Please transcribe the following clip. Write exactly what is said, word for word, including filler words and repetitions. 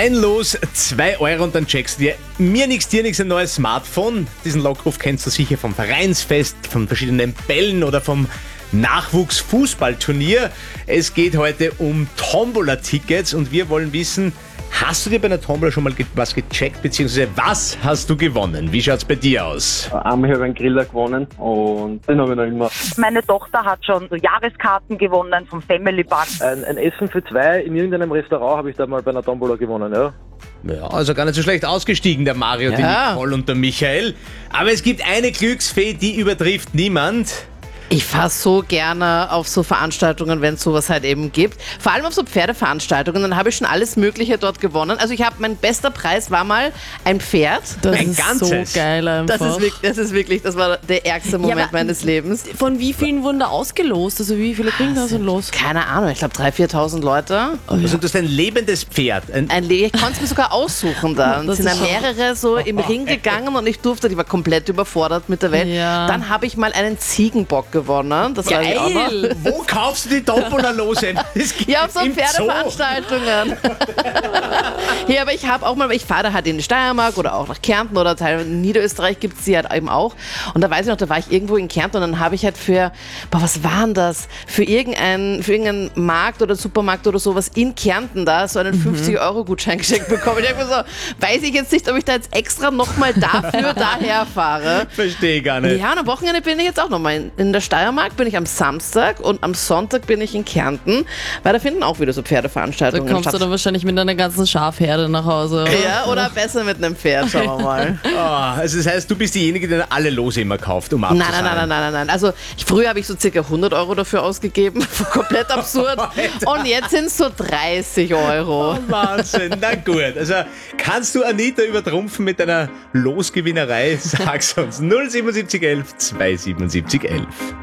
Ein Los, zwei Euro und dann checkst du dir mir nix, dir nix ein neues Smartphone. Diesen Lockruf kennst du sicher vom Vereinsfest, von verschiedenen Bällen oder vom Nachwuchsfußballturnier. Es geht heute um Tombola-Tickets und wir wollen wissen, hast du dir bei einer Tombola schon mal ge- was gecheckt, beziehungsweise was hast du gewonnen? Wie schaut's bei dir aus? Einmal habe ich einen Griller gewonnen und den habe ich noch immer. Meine Tochter hat schon so Jahreskarten gewonnen vom Family Park. Ein, ein Essen für zwei in irgendeinem Restaurant habe ich da mal bei einer Tombola gewonnen, ja. Ja, also gar nicht so schlecht ausgestiegen, der Mario, die Ja. Nicole und der Michael. Aber es gibt eine Glücksfee, die übertrifft niemand. Ich fahre so gerne auf so Veranstaltungen, wenn es sowas halt eben gibt. Vor allem auf so Pferdeveranstaltungen, dann habe ich schon alles Mögliche dort gewonnen. Also ich habe, mein bester Preis war mal ein Pferd. Das Ein ist ganzes? so geil einfach. Das ist, wirklich, das ist wirklich, das war der ärgste Moment aber- meines Lebens. Von wie vielen wurden da ausgelost? Also wie viele kriegen da so los? Keine Ahnung, ich glaube dreitausend, viertausend Leute. Also das ist ein lebendes Pferd. Ein Ein Le ich konnte es mir sogar aussuchen da. Und Das sind ist dann schon- mehrere so im Ring gegangen und ich durfte, die war komplett überfordert mit der Welt. Ja. Dann habe ich mal einen Ziegenbock gewonnen. Das war ich auch noch. Geil! Wo kaufst du die Tombola-Lose? Das gibt Ja, auf so im Zoo. Pferdeveranstaltungen. Ja, aber ich habe auch mal, ich fahre da halt in die Steiermark oder auch nach Kärnten oder teilweise in Niederösterreich gibt es die halt eben auch. Und da weiß ich noch, da war ich irgendwo in Kärnten und dann habe ich halt für, boah, was war denn das? Für irgendeinen, für irgendeinen Markt oder Supermarkt oder sowas in Kärnten da so einen fünfzig-Euro-Gutschein geschenkt bekommen. Ich habe mir so, weiß ich jetzt nicht, ob ich da jetzt extra nochmal dafür daher fahre. Verstehe gar nicht. Ja, und am Wochenende bin ich jetzt auch nochmal in, in der Steiermark, bin ich am Samstag und am Sonntag bin ich in Kärnten, weil da finden auch wieder so Da Pferdeveranstaltungen kommst du statt. dann wahrscheinlich mit deiner ganzen Schafherde nach Hause. Oder? Ja, oder besser mit einem Pferd, schauen wir mal. Ah, also das heißt, du bist diejenige, die dann alle Lose immer kauft, um Nein, abzuzahlen. nein, nein, nein, nein, nein. Also ich, früher habe ich so circa hundert Euro dafür ausgegeben. Komplett absurd. Und jetzt sind es so dreißig Euro. Oh, Wahnsinn, na gut. Also kannst du Anita übertrumpfen mit deiner Losgewinnerei? Sag's uns null sieben sieben eins eins zwei sieben sieben eins eins.